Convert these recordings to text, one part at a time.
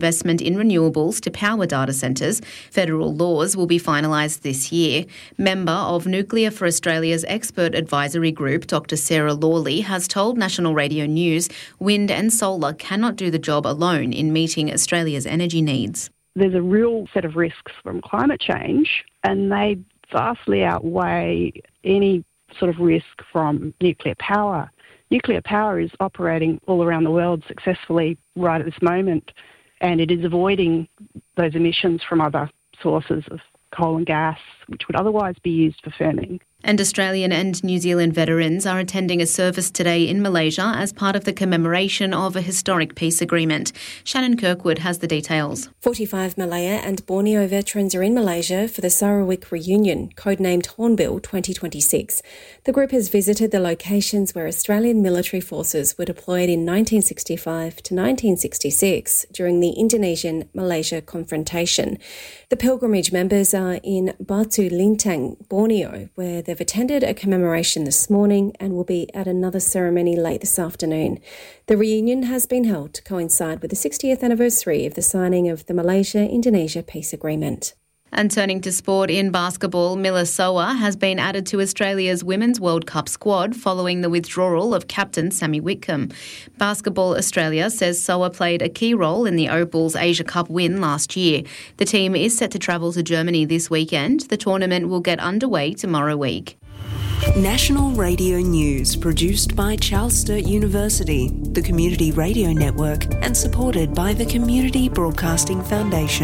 investment in renewables to power data centres. Federal laws will be finalised this year. Member of Nuclear for Australia's Expert Advisory Group, Dr Sarah Lawley, has told National Radio News wind and solar cannot do the job alone in meeting Australia's energy needs. There's a real set of risks from climate change, and they vastly outweigh any sort of risk from nuclear power. Nuclear power is operating all around the world successfully right at this moment, and it is avoiding those emissions from other sources of coal and gas, which would otherwise be used for firming. And Australian and New Zealand veterans are attending a service today in Malaysia as part of the commemoration of a historic peace agreement. Shannon Kirkwood has the details. 45 Malaya and Borneo veterans are in Malaysia for the Sarawak reunion, codenamed Hornbill 2026. The group has visited the locations where Australian military forces were deployed in 1965 to 1966 during the Indonesian-Malaysia confrontation. The pilgrimage members are in Batu Lintang, Borneo, where they've attended a commemoration this morning and will be at another ceremony late this afternoon. The reunion has been held to coincide with the 60th anniversary of the signing of the Malaysia-Indonesia Peace Agreement. And turning to sport in basketball, Miller Soa has been added to Australia's Women's World Cup squad following the withdrawal of captain Sammy Whitcomb. Basketball Australia says Soa played a key role in the Opals Asia Cup win last year. The team is set to travel to Germany this weekend. The tournament will get underway tomorrow week. National Radio News, produced by Charles Sturt University, the Community Radio Network, and supported by the Community Broadcasting Foundation.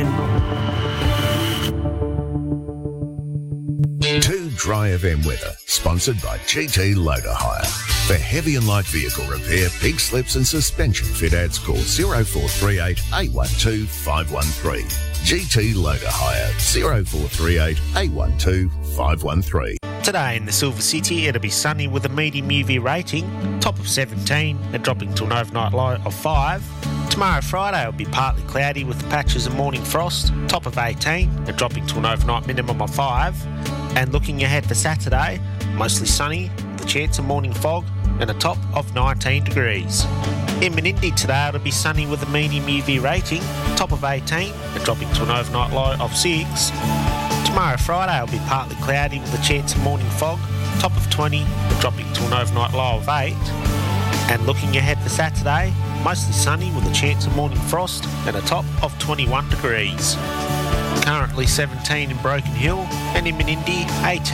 Too Dry FM weather, sponsored by GT Loader Hire. For heavy and light vehicle repair, pig slips and suspension fit outs, call 0438 812 513. GT Loader Hire, 0438 812 513. Today in the Silver City, it'll be sunny with a medium UV rating, top of 17 and dropping to an overnight low of 5. Tomorrow Friday will be partly cloudy with patches of morning frost, top of 18 and dropping to an overnight minimum of 5. And looking ahead for Saturday, mostly sunny, with a chance of morning fog and a top of 19 degrees. In Menindee today, it'll be sunny with a medium UV rating, top of 18 and dropping to an overnight low of 6. Tomorrow Friday will be partly cloudy with a chance of morning fog, top of 20 and dropping to an overnight low of 8. And looking ahead for Saturday, mostly sunny with a chance of morning frost and a top of 21 degrees. Currently 17 in Broken Hill and in Menindee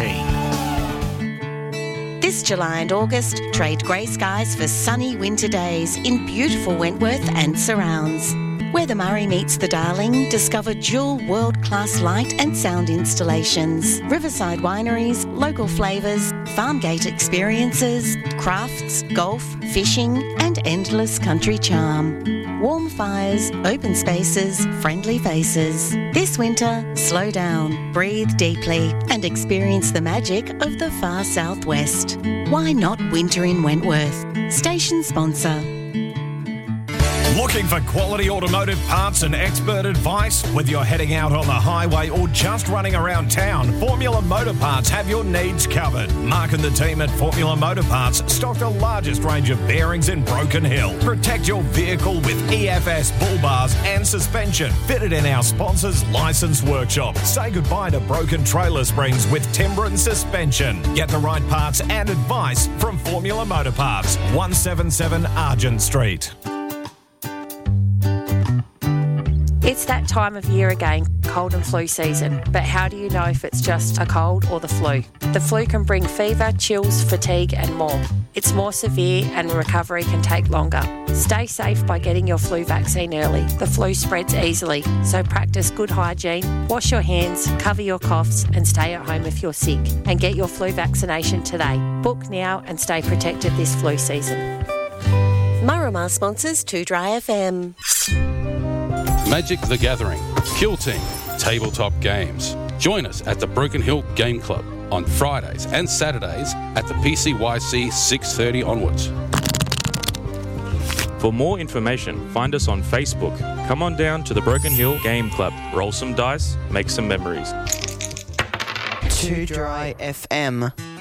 18. This July and August, trade grey skies for sunny winter days in beautiful Wentworth and surrounds. Where the Murray meets the Darling, discover dual world-class light and sound installations, riverside wineries, local flavours, farmgate experiences, crafts, golf, fishing and endless country charm. Warm fires, open spaces, friendly faces. This winter, slow down, breathe deeply and experience the magic of the far southwest. Why not winter in Wentworth? Station sponsor. Looking for quality automotive parts and expert advice? Whether you're heading out on the highway or just running around town, Formula Motor Parts have your needs covered. Mark and the team at Formula Motor Parts stock the largest range of bearings in Broken Hill. Protect your vehicle with EFS bull bars and suspension fitted in our sponsor's licensed workshop. Say goodbye to broken trailer springs with Timbren suspension. Get the right parts and advice from Formula Motor Parts, 177 Argent Street. It's that time of year again, cold and flu season. But how do you know if it's just a cold or the flu? The flu can bring fever, chills, fatigue and more. It's more severe and recovery can take longer. Stay safe by getting your flu vaccine early. The flu spreads easily, so practice good hygiene, wash your hands, cover your coughs and stay at home if you're sick. And get your flu vaccination today. Book now and stay protected this flu season. Murramah sponsors 2 Dry FM. Magic the Gathering, Kill Team, tabletop games. Join us at the Broken Hill Game Club on Fridays and Saturdays at the PCYC 6:30 onwards. For more information, find us on Facebook. Come on down to the Broken Hill Game Club. Roll some dice, make some memories. 2 Dry FM.